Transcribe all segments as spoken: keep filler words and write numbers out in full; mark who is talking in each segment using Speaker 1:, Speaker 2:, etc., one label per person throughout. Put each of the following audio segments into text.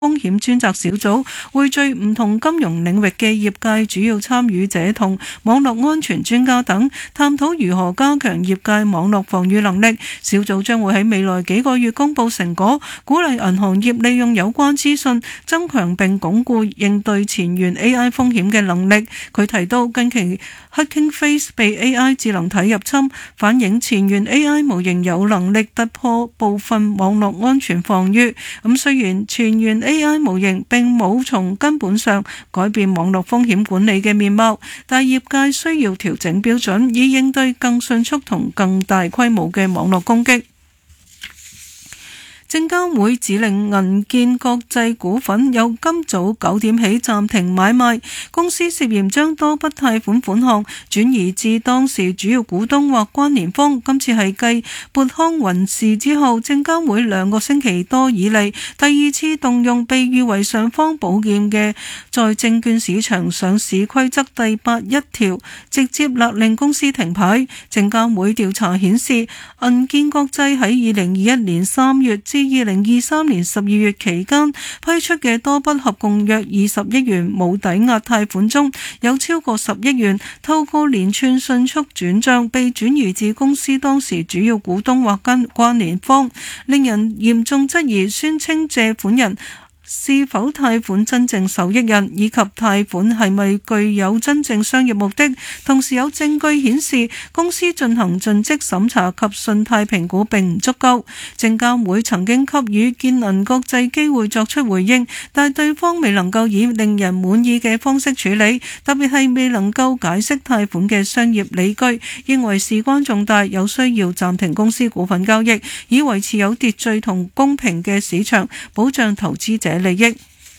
Speaker 1: 風險專責小組匯聚唔同金融領域嘅業界主要參與者同網絡安全專家等，探討如何加強業界網絡防禦能力。小組將會喺未來幾個月公布成果，鼓勵銀行業利用有關資訊，增強並鞏固應對前沿 A I 風險嘅能力。佢提到近期 Hugging Face 被 A I 智能體入侵，反映前沿 A I 模型有能力突破部分網絡安全防禦。咁雖然前沿 A I 模型並冇從根本上改變網絡風險管理嘅面貌，但業界需要調整標準，以應對更迅速同更大規模嘅網絡攻擊。證監會指令銀建國際股份由今早九點起暫停買賣，公司涉嫌將多筆貸款款項轉移至當時主要股東或關聯方。今次係繼撥康雲事之後，證監會兩個星期多以嚟第二次動用被譽為尚方寶劍嘅在證券市場上市規則第八一條，直接勒令公司停牌。證監會調查顯示，銀建國際喺二零二一年三月至二零二三年十二月期間批出嘅多筆合共約二十億元冇抵押貸款中，有超過十億元透過連串迅速轉賬被轉移至公司當時主要股東或跟關聯方，令人嚴重質疑宣稱借款人是否貸款真正受益人，以及貸款係咪具有真正商業目的。同時有證據顯示公司進行盡職審查及信貸評估並唔足夠。證監會曾經給予建銀國際機會作出回應，但對方未能夠以令人滿意嘅方式處理，特別係未能夠解釋貸款嘅商業理據，認為事關重大，有需要暫停公司股份交易，以維持有秩序同公平嘅市場，保障投資者利益。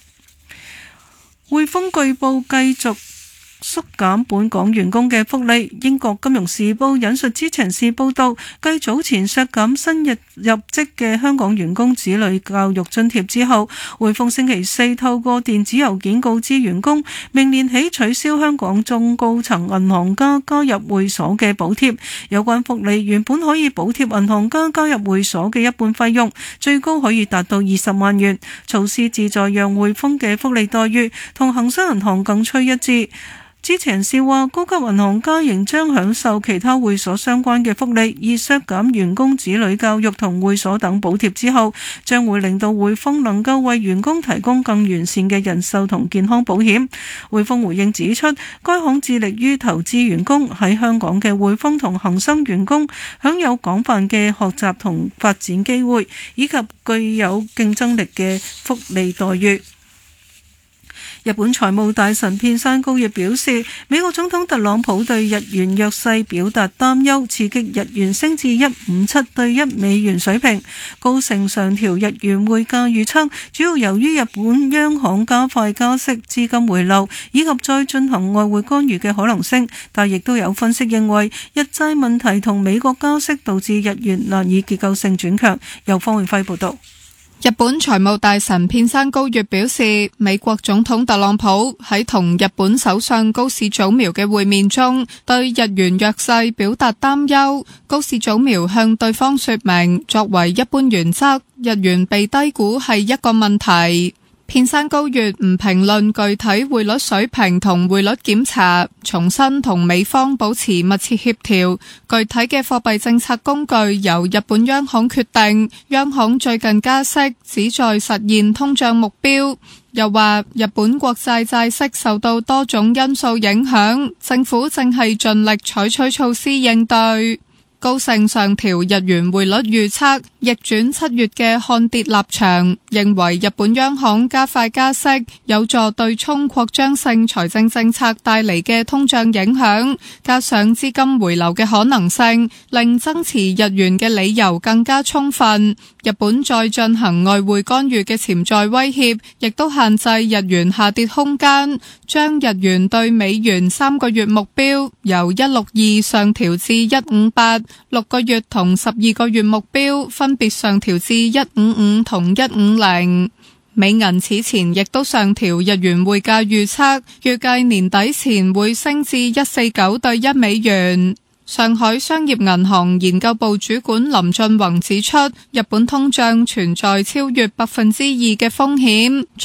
Speaker 1: 匯豐據報繼續縮減本港員工嘅福利。英國金融時報引述知情人士報道，繼早前削減新入入職嘅香港員工子女教育津貼之後，匯豐星期四透過電子郵件告知員工，明年起取消香港中高層銀行家加入會所嘅補貼。有關福利原本可以補貼銀行家加入會所嘅一半費用，最高可以達到二十萬元。措施旨在讓匯豐嘅福利待遇同恒生銀行更趨一致。知情人士話，高級銀行家仍將享受其他會所相關嘅福利，而削減員工子女教育同會所等補貼之後，將會令到匯豐能夠為員工提供更完善嘅人壽同健康保險。匯豐回應指出，該行致力於投資員工，喺香港嘅匯豐同恒生員工享有廣泛嘅學習同發展機會，以及具有競爭力嘅福利待遇。日本財務大臣片山高亦表示，美國總統特朗普對日元弱勢表達擔憂，刺激日元升至一五七對一美元水平。高盛上調日元匯價預測，主要由於日本央行加快加息、資金回流以及再進行外匯干預嘅可能性，但亦都有分析認為，日債問題同美國加息導致日元難以結構性轉強。由方永輝報導。
Speaker 2: 日本財務大臣片山高月表示，美國總統特朗普喺同日本首相高市早苗嘅會面中，對日元弱勢表達擔憂。高市早苗向對方說明，作為一般原則，日元被低估係一個問題。片山高月唔評論具體匯率水平同匯率檢查，重申同美方保持密切協調，具體嘅貨幣政策工具由日本央行決定。央行最近加息，旨在實現通脹目標。又話日本國債債息受到多種因素影響，政府正係盡力採取措施應對。高盛上調日元匯率預測，逆轉七月嘅看跌立場，認為日本央行加快加息有助對沖擴張性財政政策帶嚟嘅通脹影響，加上資金回流嘅可能性，令增持日元嘅理由更加充分。日本再進行外匯干預嘅潛在威脅，亦都限制日元下跌空間，將日元對美元三個月目標由一六二上調至一五八，六個月同十二個月目標分別上調至一五五同一五零。美銀此前亦都上調日元匯價預測，預計年底前會升至一四九對一美元。 上海商業銀行研究部主管林俊宏指出，日本通脹存在超越百分之二嘅風險。